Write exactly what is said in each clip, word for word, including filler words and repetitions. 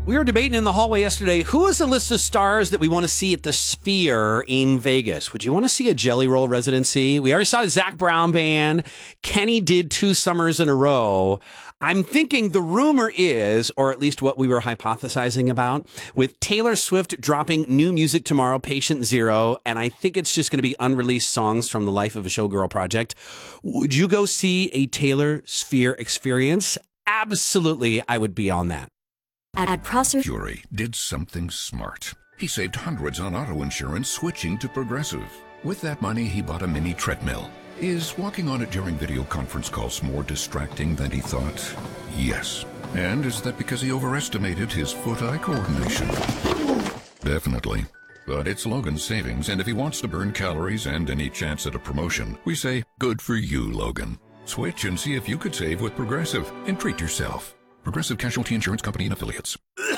We were debating in the hallway yesterday, who is the list of stars that we want to see at the Sphere in Vegas? Would you want to see a Jelly Roll residency? We already saw the Zac Brown band. Kenny did two summers in a row. I'm thinking the rumor is, or at least what we were hypothesizing about, with Taylor Swift dropping new music tomorrow, Patient Zero, and I think it's just going to be unreleased songs from the Life of a Showgirl project. Would you go see a Taylor Sphere experience? Absolutely, I would be on that. At Prosser Fury did something smart. He saved hundreds on auto insurance switching to Progressive. With that money, he bought a mini treadmill. Is walking on it during video conference calls more distracting than he thought? Yes. And is that because he overestimated his foot-eye coordination? Definitely. But it's Logan's savings, and if he wants to burn calories and any chance at a promotion, we say, good for you, Logan. Switch and see if you could save with Progressive and treat yourself. Progressive Casualty Insurance Company and Affiliates.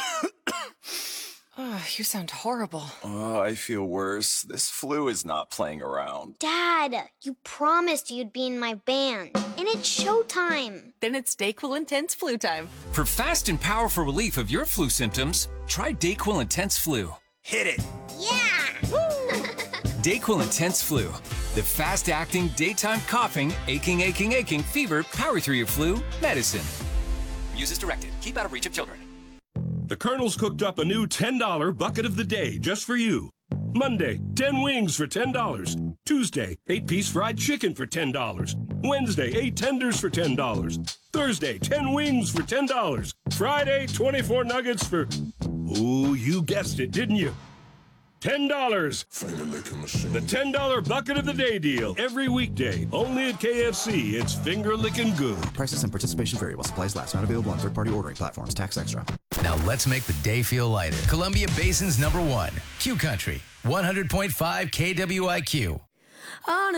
Oh, you sound horrible. Oh, I feel worse. This flu is not playing around. Dad, you promised you'd be in my band, and it's showtime. Then it's DayQuil Intense Flu time. For fast and powerful relief of your flu symptoms, try DayQuil Intense Flu. Hit it. Yeah! DayQuil Intense Flu. The fast-acting, daytime coughing, aching, aching, aching, fever, power through your flu medicine. Use as directed. Keep out of reach of children. The Colonel's cooked up a new ten dollar bucket of the day just for you. Monday, ten wings for ten dollars. Tuesday, eight piece fried chicken for ten dollars. Wednesday, eight tenders for ten dollars. Thursday, ten wings for ten dollars. Friday, twenty-four nuggets for... Ooh, you guessed it, didn't you? ten dollars. The ten dollar bucket of the day deal. Every weekday. Only at K F C. It's finger licking good. Prices and participation vary while supplies last. Not available on third-party ordering platforms. Tax extra. Now let's make the day feel lighter. Columbia Basin's number one. Q Country. one hundred point five K W I Q. on